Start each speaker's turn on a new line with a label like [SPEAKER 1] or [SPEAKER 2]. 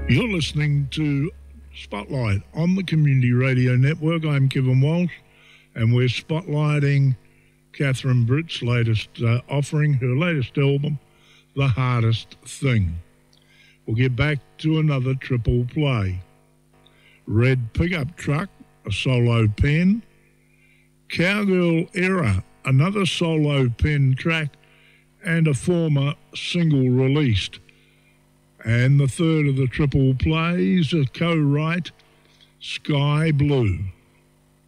[SPEAKER 1] You're listening to Spotlight on the Community Radio Network. I'm Kevin Walsh, and we're spotlighting Catherine Britt's latest offering, her latest album, The Hardest Thing. We'll get back to another triple play. Red Pickup Truck, a solo pen. Cowgirl Era, another solo pen track, and a former single released. And the third of the triple plays, a co-write, Sky Blue.